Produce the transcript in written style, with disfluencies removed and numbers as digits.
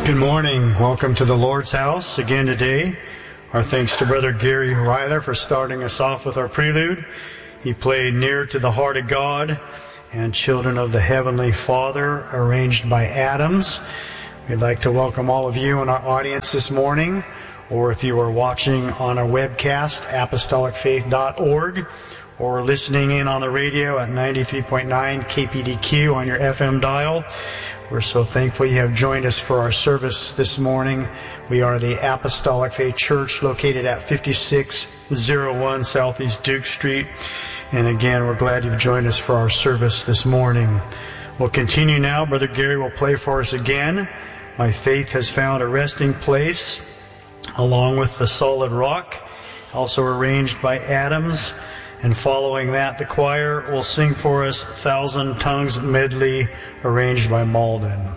Good morning. Welcome to the Lord's house again today. Our thanks to Brother Gary Ryler for starting us off with our prelude. He played Near to the Heart of God and Children of the Heavenly Father, arranged by Adams. We'd like to welcome all of you in our audience this morning, or if you are watching on our webcast, apostolicfaith.org, or listening in on the radio at 93.9 KPDQ on your FM dial. We're so thankful you have joined us for our service this morning. We are the Apostolic Faith Church located at 5601 Southeast Duke Street. And again, we're glad you've joined us for our service this morning. We'll continue now. Brother Gary will play for us again. My Faith Has Found a Resting Place, along with The Solid Rock, also arranged by Adams. And following that, the choir will sing for us Thousand Tongues Medley, arranged by Malden.